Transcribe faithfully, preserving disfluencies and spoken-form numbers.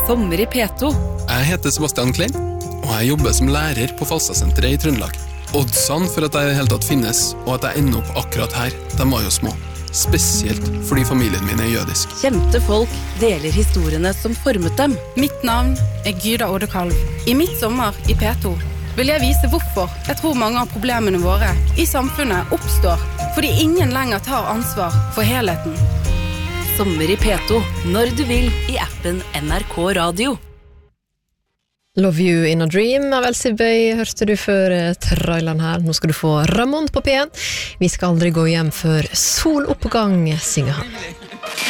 Sommer i P to. Jeg heter Sebastian Klein, og jeg jobber som lærer på Falstadsenteret i Trøndelag. Oddsene for at jeg i hele tatt finnes, og at jeg ender opp akkurat her, de var jo små. Spesielt fordi familien min er jødisk. Kjente folk deler historiene som formet dem. Mitt navn er Gyda Oddekalv. I mitt sommer i P to vil jeg vise hvorfor jeg tror mange av problemene våre i samfunnet oppstår, fordi ingen lenger tar ansvar for helheten. Sommer i P to, når du vil, i appen N R K Radio. Love You in a Dream av Elsie Bay hørte du før traileren her. Nå skal du få Ramon på P en. Vi skal aldri gå hjem før soloppgang, synger han.